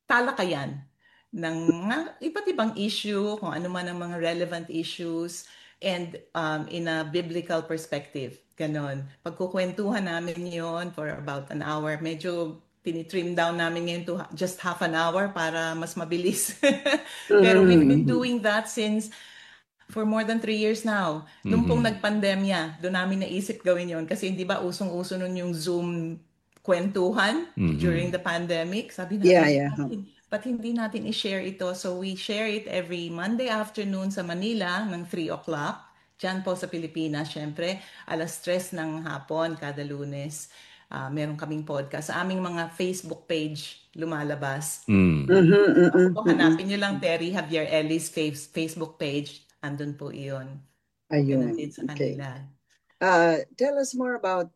talakayan ng mga iba't ibang issue, kung ano man ang mga relevant issues, and in a biblical perspective. Ganon. Pagkukwentuhan namin yon for about an hour. Medyo tinitrim down namin ngayon to just half an hour para mas mabilis. Pero we've been Mm-hmm. doing that since for more than 3 years now. Nung pong Mhm. nagpandemya, doon namin naisip gawin yon. Kasi hindi ba usong-uso nun yung Zoom kwentuhan during Mhm. the pandemic? Sabi Yeah, namin, yeah. ba't hindi natin i-share ito? So we share it every Monday afternoon sa Manila ng 3 o'clock. Diyan po sa Pilipinas, syempre, 3:00 ng hapon kada Lunes. Meron kaming podcast. Sa aming mga Facebook page lumalabas. Mm. Mm-hmm, Ako mm-hmm, po, mm-hmm. hanapin nyo lang Terry Javier Ellis Facebook page. Andun po iyon. Ganun din Ayun. sa Okay. kanila. Tell us more about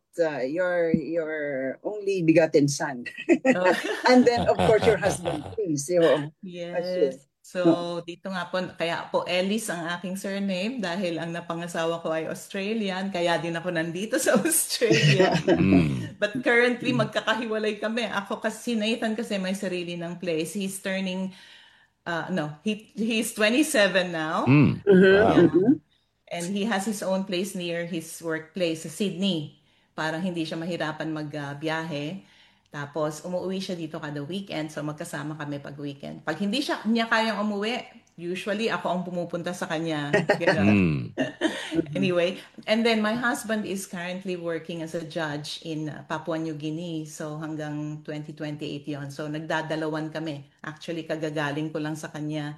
your only begotten son. Oh. And then, of course, your husband, please. Share. Yes. So, dito nga po, kaya po Ellis ang aking surname dahil ang napangasawa ko ay Australian, kaya din ako nandito sa Australia. Mm. But currently, magkakahiwalay kami. Ako kasi, si Nathan kasi may sarili ng place. He's turning, no, he's 27 now. Mm. Mm-hmm, Yeah. Wow. mm-hmm. And he has his own place near his workplace sa Sydney para hindi siya mahirapan magbiyahe. Tapos umuwi siya dito kada weekend, so magkasama kami pag weekend. Pag hindi niya kayang umuwi, usually ako ang pumupunta sa kanya. Ganun. Mm. Anyway, and then my husband is currently working as a judge in Papua New Guinea. So hanggang 2028 yon. So nagdadalawan kami. Actually, kagagaling ko lang sa kanya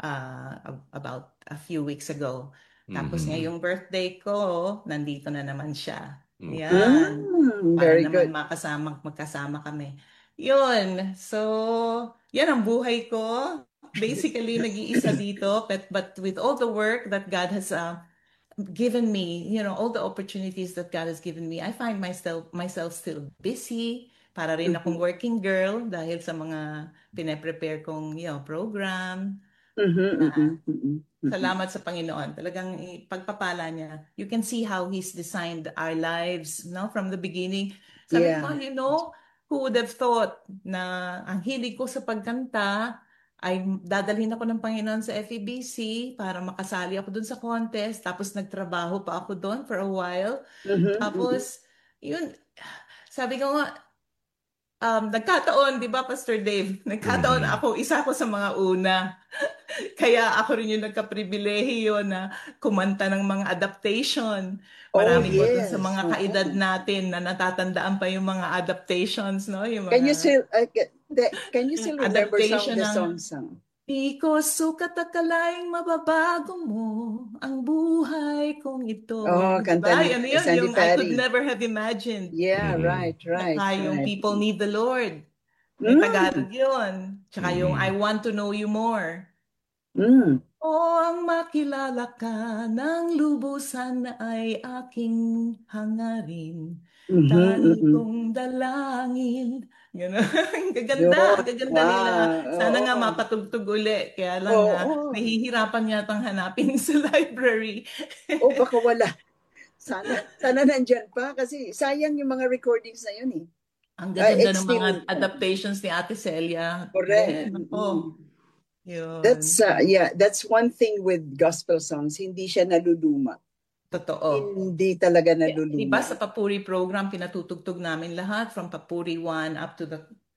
about a few weeks ago. Tapos Mhm. ngayong birthday ko, nandito na naman siya. Okay. Yan. Para Very naman good. magkasama kami. Yun. So, yan ang buhay ko. Basically, nag-iisa dito. But with all the work that God has given me, all the opportunities that God has given me, I find myself still busy. Para rin akong Mm-hmm, working girl dahil sa mga pine-prepare kong, program. mm-hmm, mm-hmm, mm-hmm, mm-hmm. Salamat sa Panginoon. Talagang pagpapala niya. You can see how He's designed our lives, no, from the beginning. Sabi ko, Yeah. who would have thought na ang hilig ko sa pagkanta ay dadalhin ako ng Panginoon sa FEBC para makasali ako dun sa contest. Tapos nagtrabaho pa ako doon for a while. Mm-hmm, mm-hmm. Tapos, yun, sabi ko nga, nagkataon, di ba, Pastor Dave? Nagkataon Mhm. isa ako sa mga una. Kaya ako rin yung nagkapribilehiyo na kumanta ng mga adaptation. Oh, Marami po dun sa yes. mga kaedad natin na natatandaan pa yung mga adaptations, no? Yung Can you mga still can you still remember some of adaptation the ng songs sung? Di ko sukat akalaing mababago mo ang buhay kong ito. Oh, Di kanta ba? ni Ano yun? Sandy Yung I could Patty. never have imagined. Yeah, Mhm. right, right, Tsaka yung right. People Need the Lord. May Mm, Tagalog yun. Tsaka yung I Mhm. Want to Know You More. mm, O ang makilala ka ng lubusan ay aking hangarin. mm-hmm, Tani mm-hmm. kong dalangin. Gano'n. Ang Yun, gaganda nila. wow, Sana nga oo. mapatugtog uli. Kaya lang nga, Oo, nahihirapan yatang hanapin sa library. oh, baka wala. Sana nandyan pa kasi sayang yung mga recordings na yun eh. Ang gaganda It's ng mga still adaptations ni Ate Celia. correct. Then, Mm-mm. ako, yun. That's one thing with gospel songs, hindi siya naluluma. Totoo. Hindi talaga Di ba naluluma. sa Papuri program, pinatutugtog namin lahat from Papuri 1 up to the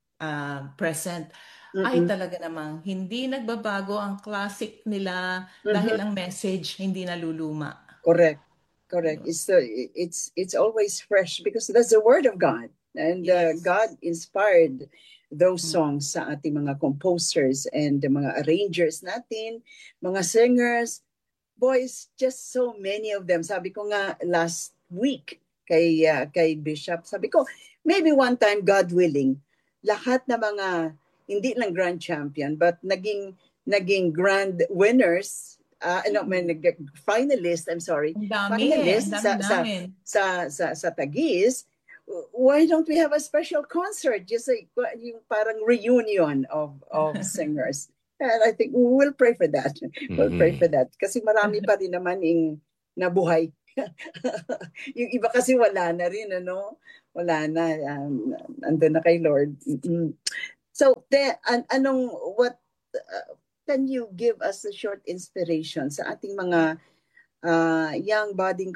present. Ay Mm-mm. talaga namang hindi nagbabago ang classic nila dahil Mhm. ang message hindi naluluma. Correct. Correct. Yun. It's always fresh because that's the word of God. And Yes. God inspired those Mm. songs sa ating mga composers and the mga arrangers natin, mga singers. Boys, just so many of them. Sabi ko nga last week kay Bishop, sabi ko, maybe one time, God willing, lahat na mga, hindi lang grand champion, but naging grand winners, no, finalist, I'm sorry, Ang dami eh. Ang finalist dami namin. sa Taguig. Why don't we have a special concert? Just like yung parang reunion of singers. And I think we'll pray for that. We'll pray for Mhm. that. Kasi marami pa rin naman yung nabuhay. Yung iba kasi wala na rin, ano? Wala na. Andun na kay Lord. Mm-mm. So, what can you give us a short inspiration sa ating mga young budding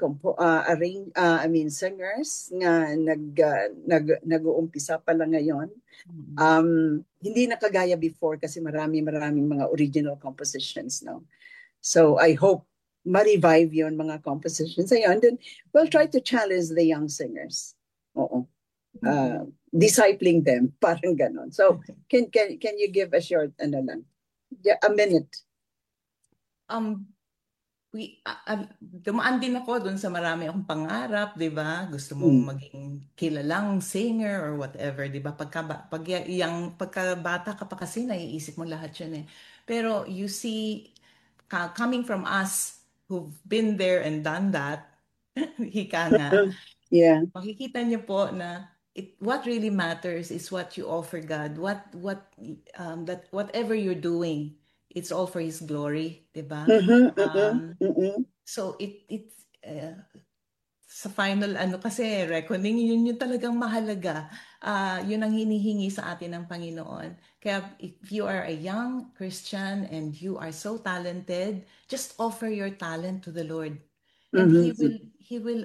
singers nga nag-uumpisa pa lang ngayon? Hindi nakagaya before kasi maraming mga original compositions, no? So I hope ma-revive yon mga compositions ayon. Then we'll try to challenge the young singers. Oo. Discipling them, parang ganon. So can you give a short a minute? Dumaan din ako dun sa marami akong pangarap, 'di ba? Gusto mong maging kilalang singer or whatever, 'di ba? Pagkabata ka pa kasi naiisip mo lahat 'yun eh. Pero you see, coming from us who've been there and done that, hika nga. Yeah. Makikita niyo po na what really matters is what you offer God. That whatever you're doing, it's all for His glory, diba? So sa final kasi reckoning, yun yung talagang mahalaga. Yun ang hinihingi sa atin ng Panginoon. Kaya if you are a young Christian and you are so talented, just offer your talent to the Lord. And He will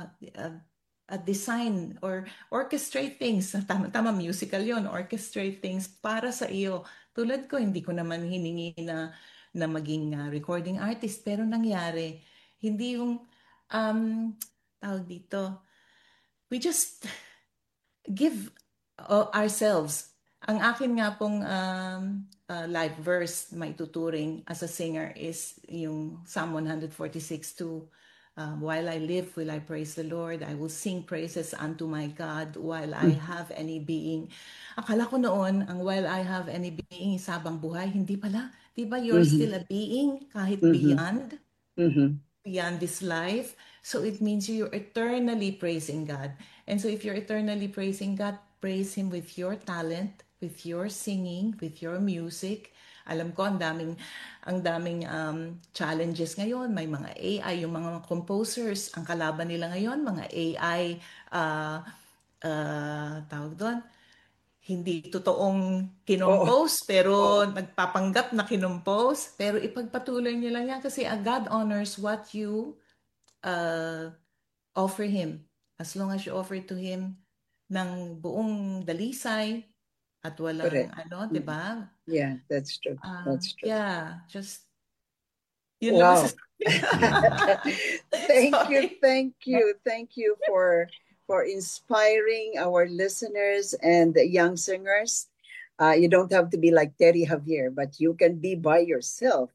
design or orchestrate things. Tama, musical yon, orchestrate things para sa iyo. Tulad ko, hindi ko naman hiningi na maging recording artist, pero nangyari. Hindi yung tawag dito, we just give ourselves. Ang akin nga pong life verse may tuturing as a singer is yung Psalm 146:2. While I live, will I praise the Lord. I will sing praises unto my God while I have any being. Akala ko noon, ang while I have any being, sabang buhay. Hindi pala. Diba you're still a being kahit beyond this life. So it means you're eternally praising God. And so if you're eternally praising God, praise Him with your talent, with your singing, with your music. Alam ko, ang daming challenges ngayon. May mga AI, yung mga composers, ang kalaban nila ngayon, mga AI, tawag doon, hindi totoong kinompose, pero nagpapanggap na kinompose. Pero ipagpatuloy nyo lang yan kasi God honors what you offer Him. As long as you offer to Him ng buong dalisay, at walang diba? Yeah, that's true. That's true. Yeah, just yun wow. Thank you for inspiring our listeners and the young singers. You don't have to be like Terry Javier, but you can be by yourself.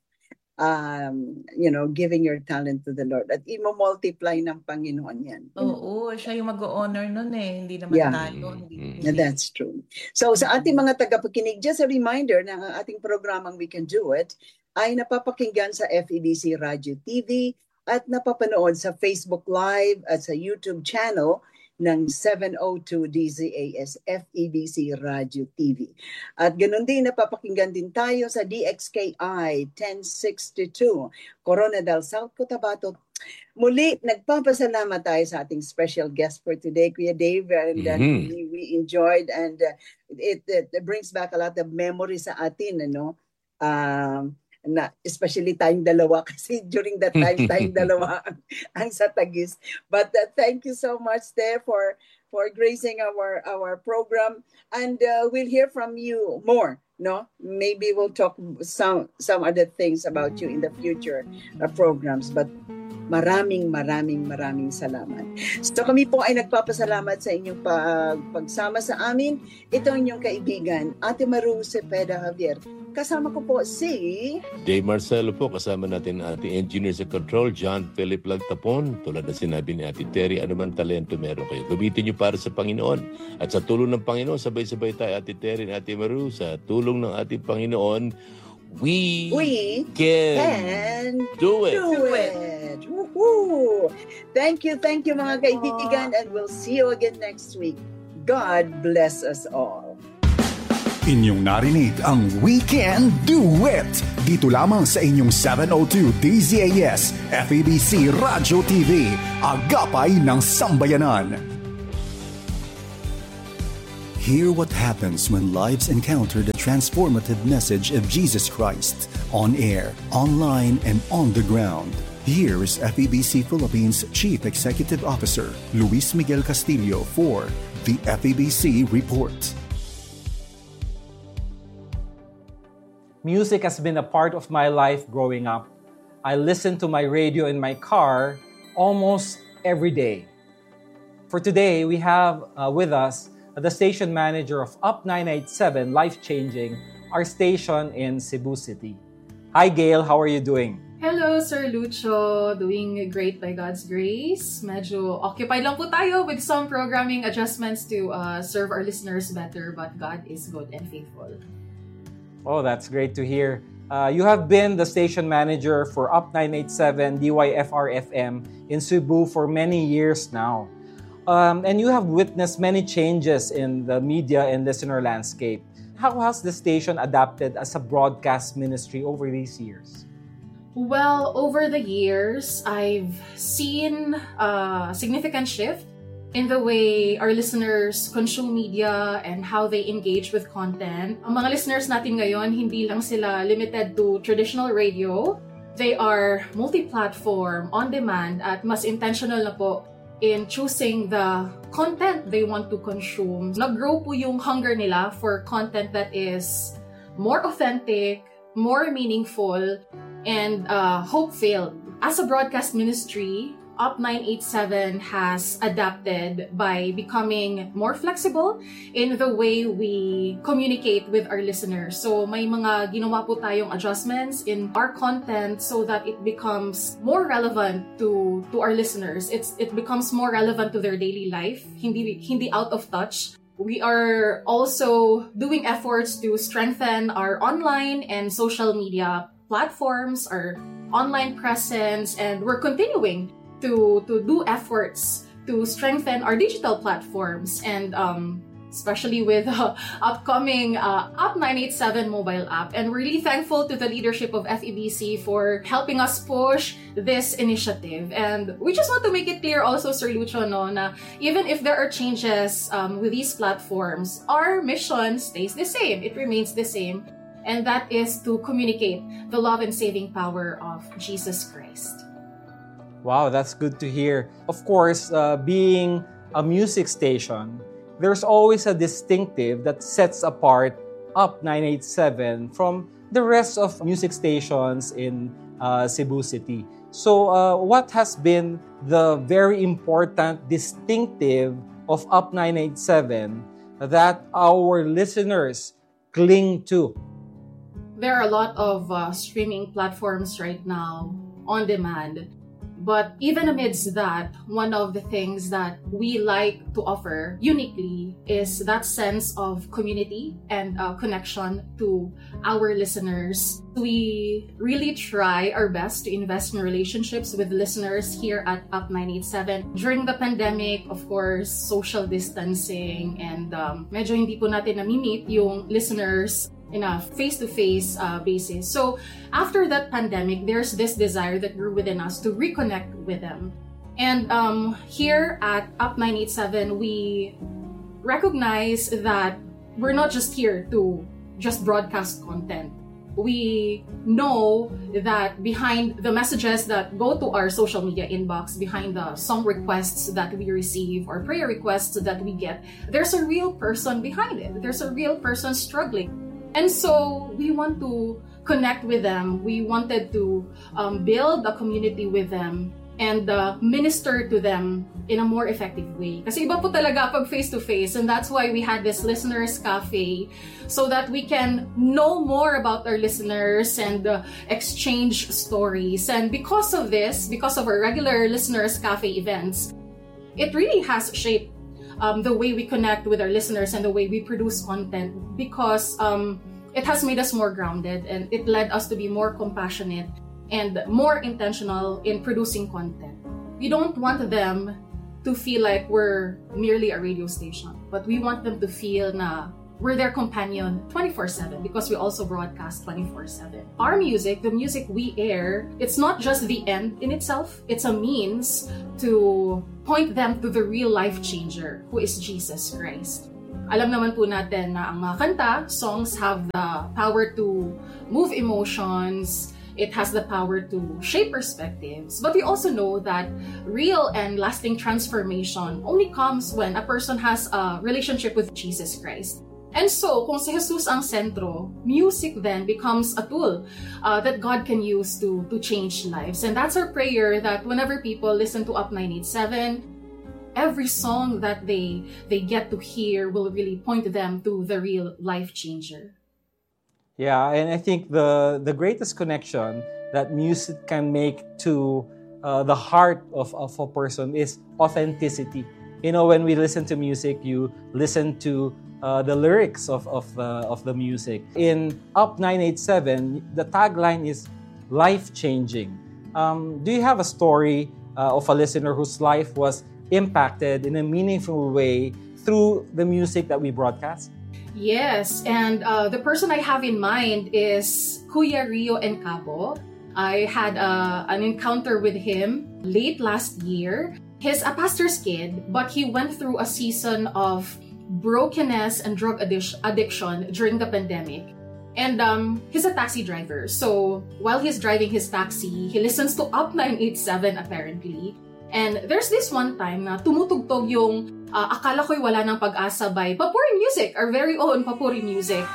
Giving your talent to the Lord. At i-multiply ng Panginoon yan. Oo, siya yung mag-honor nun eh. Hindi naman tayo. That's true. So sa ating mga tagapakinig, just a reminder na ang ating programang We Can Do It ay napapakinggan sa FEBC Radio TV at napapanood sa Facebook Live at sa YouTube channel ng 702 DZAS FEBC Radio TV. At ganoon din, napapakinggan din tayo sa DXKI 1062, Corona del South, Cotabato. Muli, nagpapasalamat tayo sa ating special guest for today, Kuya Dave, and we enjoyed, and it brings back a lot of memories sa atin, na especially tayong dalawa kasi during that time tayong dalawa ang sa Taguig. But thank you so much there for gracing our program, and we'll hear from you more, no? Maybe we'll talk some other things about you in the future programs, but maraming salamat. So kami po ay nagpapasalamat sa inyong pagsama sa amin. Ito ang inyong kaibigan, Ate Maru Cepeda Javier. Kasama ko po si Dave Marcelo po, kasama natin ating engineer sa control, John Philip Lagtapon. Tulad na sinabi ni Ate Terry, anuman talento meron kayo, gamitin niyo para sa Panginoon. At sa tulong ng Panginoon, sabay-sabay tayo, Ate Terry and Ate Maru, sa tulong ng ating Panginoon, we can do it. Woo-hoo. Thank you mga kaibigan, and we'll see you again next week. God bless us all. Inyong narinig ang We Can Do It dito lamang sa inyong 702 DZAS FEBC Radio TV, Agapay ng Sambayanan. Hear what happens when lives encounter the transformative message of Jesus Christ on air, online, and on the ground. Here is FEBC Philippines Chief Executive Officer Luis Miguel Castillo for the FEBC Report. Music has been a part of my life growing up. I listen to my radio in my car almost every day. For today, we have with us the station manager of Up 987 Life Changing, our station in Cebu City. Hi Gail, how are you doing? Hello, Sir Lucho. Doing great by God's grace. Medyo occupied lang po tayo with some programming adjustments to serve our listeners better, but God is good and faithful. Oh, that's great to hear. You have been the station manager for Up 987 DYFR-FM in Cebu for many years now. And you have witnessed many changes in the media and listener landscape. How has the station adapted as a broadcast ministry over these years? Well, over the years, I've seen a significant shift in the way our listeners consume media and how they engage with content. Ang mga listeners natin ngayon, hindi lang sila limited to traditional radio. They are multi-platform, on-demand, at mas intentional na po in choosing the content they want to consume. Nag-grow po yung hunger nila for content that is more authentic, more meaningful, and hope-filled. As a broadcast ministry, Up 987 has adapted by becoming more flexible in the way we communicate with our listeners. So may mga ginawa po tayong adjustments in our content so that it becomes more relevant to our listeners. It becomes more relevant to their daily life, hindi out of touch. We are also doing efforts to strengthen our online and social media platforms, our online presence, and we're continuing to do efforts to strengthen our digital platforms, and especially with upcoming Up 987 mobile app. And we're really thankful to the leadership of FEBC for helping us push this initiative. And we just want to make it clear also, Sir Lucho, no, na even if there are changes with these platforms, our mission stays the same. It remains the same. And that is to communicate the love and saving power of Jesus Christ. Wow, that's good to hear. Of course, being a music station, there's always a distinctive that sets apart Up 987 from the rest of music stations in Cebu City. So, what has been the very important distinctive of Up 987 that our listeners cling to? There are a lot of streaming platforms right now on demand. But even amidst that, one of the things that we like to offer uniquely is that sense of community and connection to our listeners. We really try our best to invest in relationships with listeners here at Up 987. During the pandemic, of course, social distancing and medyo hindi po natin nami-meet yung listeners in a face-to-face basis. So after that pandemic, there's this desire that grew within us to reconnect with them. And here at Up 987, we recognize that we're not just here to just broadcast content. We know that behind the messages that go to our social media inbox, behind the song requests that we receive or prayer requests that we get, there's a real person behind it. There's a real person struggling. And so we want to connect with them. We wanted to build a community with them and minister to them in a more effective way. Kasi iba po talaga pag face-to-face, and that's why we had this Listeners Cafe so that we can know more about our listeners and exchange stories. And because of this, because of our regular Listeners Cafe events, it really has shaped the way we connect with our listeners and the way we produce content, because it has made us more grounded, and it led us to be more compassionate and more intentional in producing content. We don't want them to feel like we're merely a radio station, but we want them to feel na we're their companion 24/7, because we also broadcast 24/7. Our music, the music we air, it's not just the end in itself. It's a means to point them to the real life changer, who is Jesus Christ. Alam naman po natin na ang mga kanta, songs have the power to move emotions. It has the power to shape perspectives. But we also know that real and lasting transformation only comes when a person has a relationship with Jesus Christ. And so, kung si Jesus ang sentro, music then becomes a tool that God can use to change lives. And that's our prayer, that whenever people listen to Up 987, every song that they get to hear will really point them to the real life changer. Yeah, and I think the greatest connection that music can make to the heart of a person is authenticity. You know, when we listen to music, you listen to the lyrics of the music. In Up 987, the tagline is life-changing. Do you have a story of a listener whose life was impacted in a meaningful way through the music that we broadcast? Yes, and the person I have in mind is Kuya Rio Encabo. I had an encounter with him late last year. He's a pastor's kid, but he went through a season of brokenness and drug addiction during the pandemic. And he's a taxi driver. So while he's driving his taxi, he listens to Up 987 apparently. And there's this one time na tumutugtog yung Akala Ko'y Wala Ng Pag-asa by Papuri Music, our very own Papuri Music.